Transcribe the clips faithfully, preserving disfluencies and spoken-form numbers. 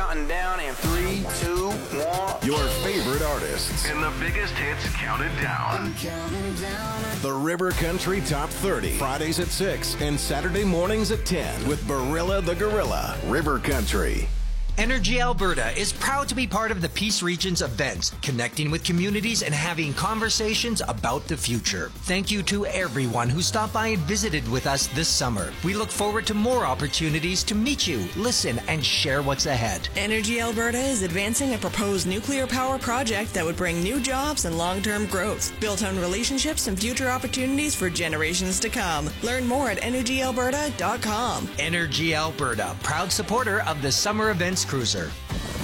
counting down in three, two, one. Your favorite artists. And the biggest hits counted down. I'm counting down. The River Country Top thirty. Fridays at six and Saturday mornings at ten with Barilla the Gorilla. River Country. Energy Alberta is proud to be part of the Peace Region's events, connecting with communities and having conversations about the future. Thank you to everyone who stopped by and visited with us this summer. We look forward to more opportunities to meet you, listen, and share what's ahead. Energy Alberta is advancing a proposed nuclear power project that would bring new jobs and long-term growth, built on relationships and future opportunities for generations to come. Learn more at energy alberta dot com. Energy Alberta, proud supporter of the Summer Events Cruiser.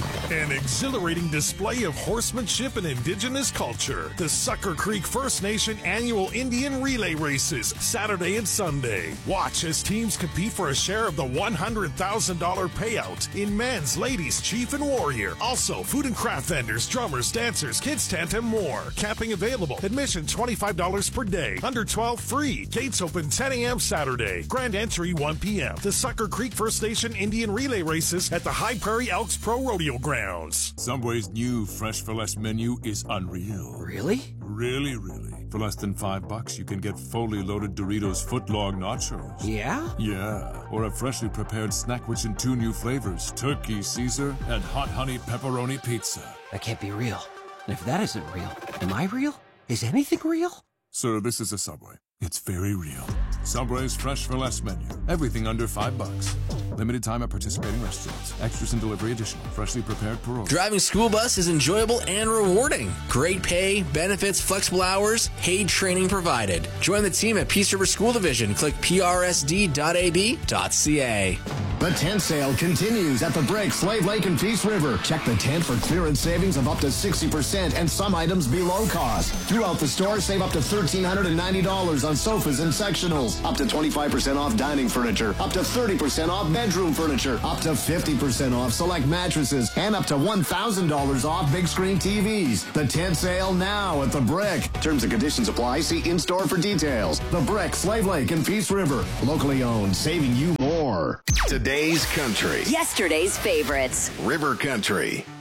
An exhilarating display of horsemanship and indigenous culture. The Sucker Creek First Nation Annual Indian Relay Races, Saturday and Sunday. Watch as teams compete for a share of the one hundred thousand dollars payout in men's, ladies, chief, and warrior. Also, food and craft vendors, drummers, dancers, kids tent, and more. Camping available. Admission twenty-five dollars per day. Under twelve free. Gates open ten a.m. Saturday. Grand entry one p.m. The Sucker Creek First Nation Indian Relay Races at the High Prairie Elks Pro Rodeo Ground. Subway's new Fresh for Less menu is unreal. Really? Really, really. For less than five bucks, you can get fully loaded Doritos footlong nachos. Yeah? Yeah. Or a freshly prepared snack rich in two new flavors, Turkey Caesar and Hot Honey Pepperoni Pizza. That can't be real. And if that isn't real, am I real? Is anything real? Sir, this is a Subway. It's very real. Subway's Fresh for Less menu. Everything under five bucks. Limited time at participating restaurants. Extras and delivery additional. Freshly prepared per order. Driving school bus is enjoyable and rewarding. Great pay, benefits, flexible hours, paid training provided. Join the team at Peace River School Division. Click p r s d dot a b dot c a. The tent sale continues at the Brick, Slave Lake, and Peace River. Check the tent for clearance savings of up to sixty percent and some items below cost. Throughout the store, save up to one thousand three hundred ninety dollars on sofas and sectionals. Up to twenty-five percent off dining furniture. Up to thirty percent off bedroom furniture. Up to fifty percent off select mattresses. And up to one thousand dollars off big screen T Vs. The tent sale now at the Brick. Terms and conditions apply. See in-store for details. The Brick, Slave Lake, and Peace River. Locally owned, saving you more. Today's country. Yesterday's favorites. River Country.